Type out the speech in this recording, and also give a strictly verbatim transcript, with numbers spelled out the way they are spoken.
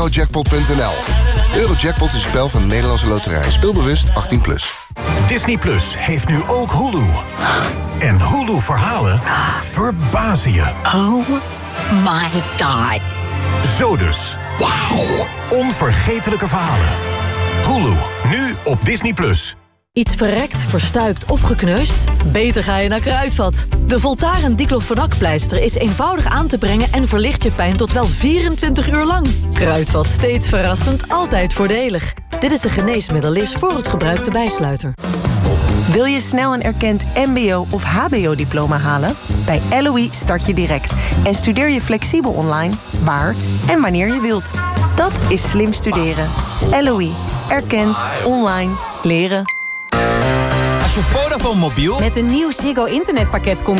Eurojackpot punt n l. Eurojackpot is een spel van de Nederlandse Loterij. Speelbewust achttien plus. Disney Plus heeft nu ook Hulu. En Hulu-verhalen verbazen je. Oh my god. Zo dus. Wauw. Onvergetelijke verhalen. Hulu, nu op Disney Plus. Iets verrekt, verstuikt of gekneusd? Beter ga je naar Kruidvat. De Voltaren diclofenac-pleister is eenvoudig aan te brengen en verlicht je pijn tot wel vierentwintig uur lang. Kruidvat, steeds verrassend, altijd voordelig. Dit is een geneesmiddel, lees voor het gebruik de bijsluiter. Wil je snel een erkend mbo- of hbo-diploma halen? Bij L O I start je direct en studeer je flexibel online, waar en wanneer je wilt. Dat is slim studeren. L O I. Erkend. Online. Leren. Als je Vodafone mobiel met een nieuw Ziggo internetpakket komt